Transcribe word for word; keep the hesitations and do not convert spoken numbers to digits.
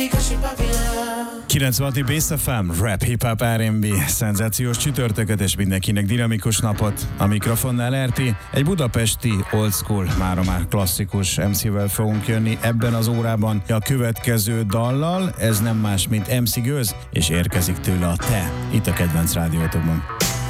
kilencvenhat Base ef em, rap, hip-hop, er and bé, szenzációs csütörtöket és mindenkinek dinamikus napot. A mikrofonnál er pé, egy budapesti old school, mára már klasszikus em cével fogunk jönni ebben az órában. A következő dallal, ez nem más, mint em cé Gőz, és érkezik tőle a Te, itt a kedvenc rádiótokban.